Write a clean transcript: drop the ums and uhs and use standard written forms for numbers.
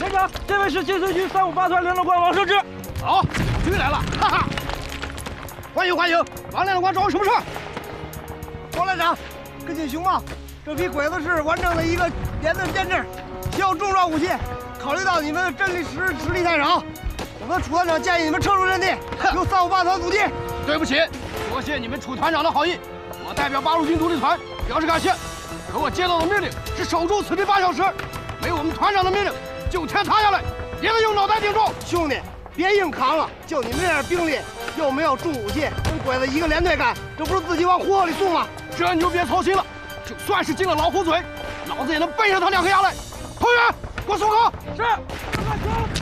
连长，这位是晋绥区358团联络官王胜志。 好，局来了，哈哈！欢迎欢迎，王连长官找我什么事儿？ 王连长，跟紧熊猫，这批鬼子是完成了一个连队编制，需要重装武器。考虑到你们的阵地实力太少，我们楚团长建议你们撤出阵地，由358团阻击。 对不起，多谢你们楚团长的好意，我代表八路军独立团表示感谢。可我接到的命令是守住此地8小时，没有我们团长的命令，就天塌下来也得用脑袋顶住。 兄弟，别硬扛了，就你们这点兵力，又没有重武器，跟鬼子一个连队干，这不是自己往虎口里送吗？ 这你就别操心了，就算是进了老虎嘴，老子也能背上他2颗牙来。同学，给我松口。 是。